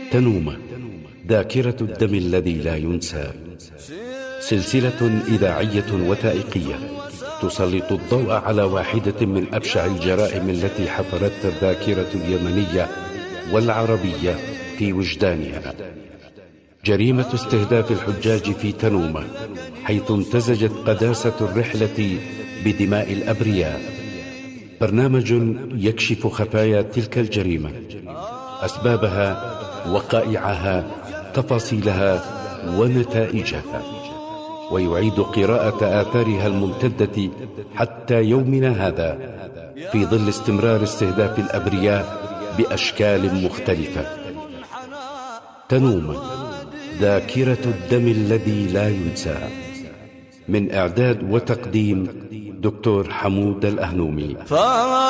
تنومة، ذاكرة الدم الذي لا ينسى، سلسلة إذاعية وثائقية تسلط الضوء على واحدة من أبشع الجرائم التي حفرتها الذاكرة اليمنية والعربية في وجدانها، جريمة استهداف الحجاج في تنومة، حيث امتزجت قداسة الرحلة بدماء الأبرياء. برنامج يكشف خفايا تلك الجريمة، أسبابها، وقائعها، تفاصيلها ونتائجها، ويعيد قراءة آثارها الممتدة حتى يومنا هذا في ظل استمرار استهداف الأبرياء بأشكال مختلفة. تنومة، ذاكرة الدم الذي لا ينسى، من إعداد وتقديم دكتور حمود الأهنومي.